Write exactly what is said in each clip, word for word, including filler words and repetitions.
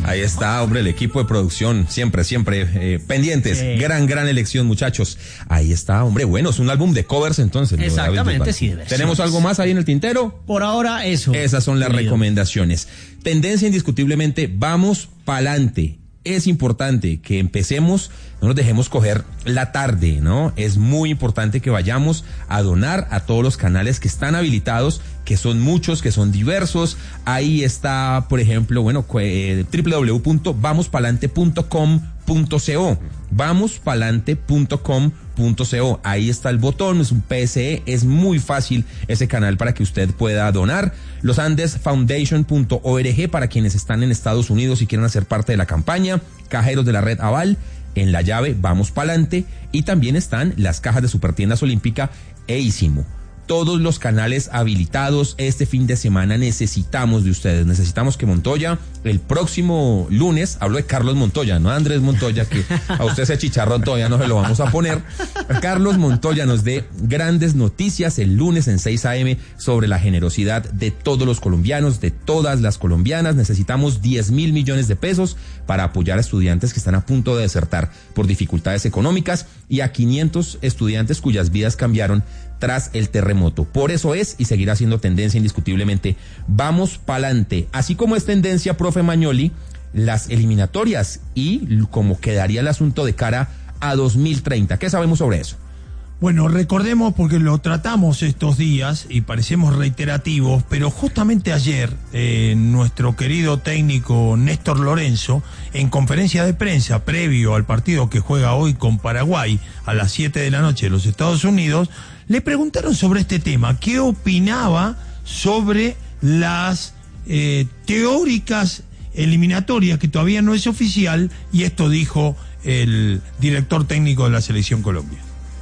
Ahí está, hombre, el equipo de producción, siempre, siempre eh, pendientes. Sí. Gran, gran elección, muchachos. Ahí está, hombre, bueno, es un álbum de covers entonces. Exactamente, sí. De ¿Tenemos algo más ahí en el tintero? Por ahora, eso. Esas son las recomendaciones. Tendencia indiscutiblemente, vamos pa'lante. Es importante que empecemos, no nos dejemos coger la tarde, ¿no? Es muy importante que vayamos a donar a todos los canales que están habilitados, que son muchos, que son diversos. Ahí está, por ejemplo, bueno, eh, doble u doble u doble u punto vamos palante punto com punto co. vamos palante punto com punto co. Ahí está el botón, es un P S E, es muy fácil ese canal para que usted pueda donar. Los Andes Foundation punto org para quienes están en Estados Unidos y quieren hacer parte de la campaña. Cajeros de la red Aval, en la llave Vamos Pa'lante, y también están las cajas de Supertiendas Olímpica e Isimo. Todos los canales habilitados. Este fin de semana necesitamos de ustedes, necesitamos que Montoya, el próximo lunes, hablo de Carlos Montoya, no Andrés Montoya, que a usted ese chicharrón todavía no se lo vamos a poner. Carlos Montoya nos dé grandes noticias el lunes en seis a.m. sobre la generosidad de todos los colombianos, de todas las colombianas. Necesitamos diez mil millones de pesos para apoyar a estudiantes que están a punto de desertar por dificultades económicas y a quinientos estudiantes cuyas vidas cambiaron tras el terremoto. Por eso es y seguirá siendo tendencia indiscutiblemente. Vamos pa'lante. Así como es tendencia, profe Magnoli, las eliminatorias y cómo quedaría el asunto de cara a dos mil treinta. ¿Qué sabemos sobre eso? Bueno, recordemos, porque lo tratamos estos días y parecemos reiterativos, pero justamente ayer eh, nuestro querido técnico Néstor Lorenzo, en conferencia de prensa previo al partido que juega hoy con Paraguay a las siete de la noche de los Estados Unidos, le preguntaron sobre este tema, qué opinaba sobre las eh, teóricas eliminatorias, que todavía no es oficial, y esto dijo el director técnico de la Selección Colombia.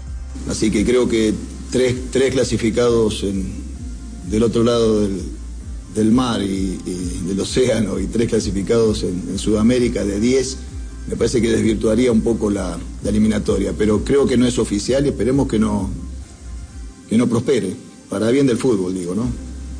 Así que creo que tres, tres clasificados en, del otro lado del, del mar y, y del océano, y tres clasificados en, en Sudamérica de diez, me parece que desvirtuaría un poco la, la eliminatoria, pero creo que no es oficial y esperemos que no, que no prospere, para bien del fútbol, digo, ¿no?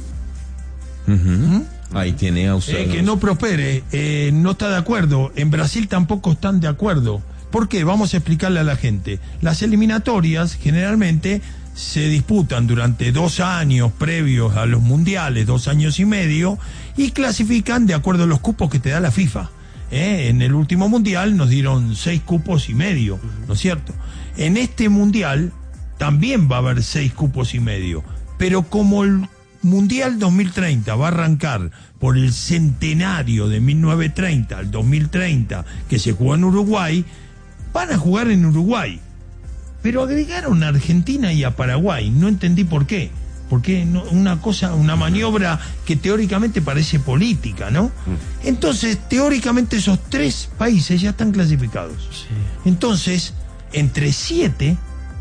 Uh-huh. Ahí tiene a usted. Eh, que no prospere, eh, no está de acuerdo. En Brasil tampoco están de acuerdo. ¿Por qué? Vamos a explicarle a la gente. Las eliminatorias generalmente se disputan durante dos años previos a los mundiales, dos años y medio, y clasifican de acuerdo a los cupos que te da la FIFA. ¿Eh? En el último mundial nos dieron seis cupos y medio, ¿no es cierto? En este mundial también va a haber seis cupos y medio, pero como el Mundial dos mil treinta va a arrancar por el centenario de mil novecientos treinta al dos mil treinta que se jugó en Uruguay, van a jugar en Uruguay, pero agregaron a Argentina y a Paraguay. No entendí por qué. Porque no, una cosa, una maniobra que teóricamente parece política, ¿no? Entonces, teóricamente esos tres países ya están clasificados. Sí. Entonces, entre siete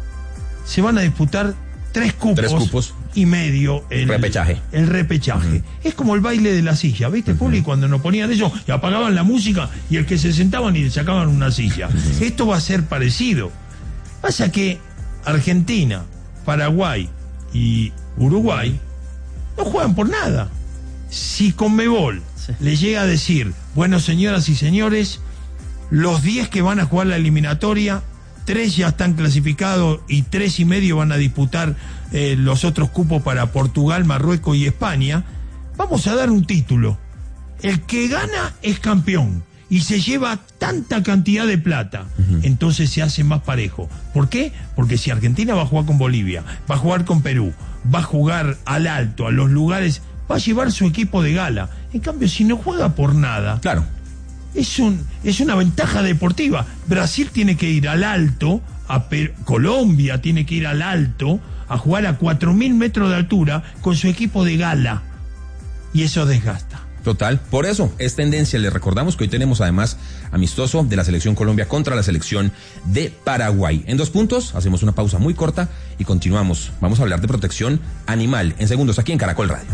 se van a disputar tres cupos, tres cupos. y medio el repechaje. El repechaje. Uh-huh. Es como el baile de la silla, ¿viste, uh-huh. Puli? Cuando nos ponían eso y apagaban la música y el que se sentaban y le sacaban una silla. Uh-huh. Esto va a ser parecido. Pasa que Argentina, Paraguay y Uruguay no juegan por nada. Si Conmebol sí. le llega a decir, bueno, señoras y señores, los diez que van a jugar la eliminatoria, tres ya están clasificados y tres y medio van a disputar eh, los otros cupos para Portugal, Marruecos y España, vamos a dar un título. El que gana es campeón y se lleva tanta cantidad de plata. Uh-huh. Entonces se hace más parejo. ¿Por qué? Porque si Argentina va a jugar con Bolivia, va a jugar con Perú, va a jugar al alto, a los lugares, va a llevar su equipo de gala. En cambio, si no juega por nada, claro, es un es una ventaja deportiva. Brasil tiene que ir al alto, a Per- Colombia tiene que ir al alto a jugar a cuatro mil metros de altura con su equipo de gala, y eso desgasta. Total, por eso es tendencia. Les recordamos que hoy tenemos además amistoso de la Selección Colombia contra la Selección de Paraguay. En dos puntos, hacemos una pausa muy corta y continuamos. Vamos a hablar de protección animal en segundos aquí en Caracol Radio.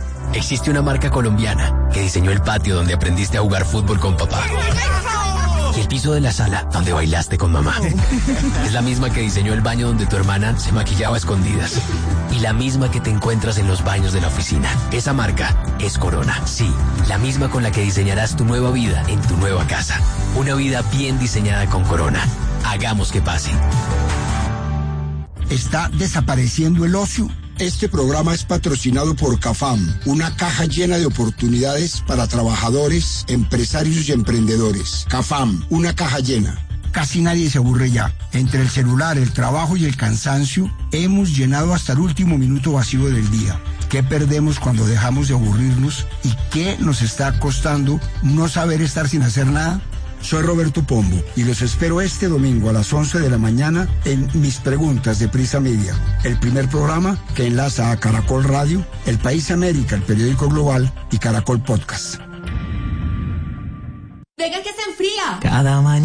Existe una marca colombiana que diseñó el patio donde aprendiste a jugar fútbol con papá. Y el piso de la sala donde bailaste con mamá. Es la misma que diseñó el baño donde tu hermana se maquillaba a escondidas. Y la misma que te encuentras en los baños de la oficina. Esa marca es Corona. Sí, la misma con la que diseñarás tu nueva vida en tu nueva casa. Una vida bien diseñada con Corona. Hagamos que pase. ¿Está desapareciendo el ocio? Este programa es patrocinado por CAFAM, una caja llena de oportunidades para trabajadores, empresarios y emprendedores. CAFAM, una caja llena. Casi nadie se aburre ya. Entre el celular, el trabajo y el cansancio, hemos llenado hasta el último minuto vacío del día. ¿Qué perdemos cuando dejamos de aburrirnos? ¿Y qué nos está costando no saber estar sin hacer nada? Soy Roberto Pombo y los espero este domingo a las once de la mañana en Mis Preguntas de Prisa Media, el primer programa que enlaza a Caracol Radio, El País América, el periódico global y Caracol Podcast. Venga que se enfría. Cada mañana.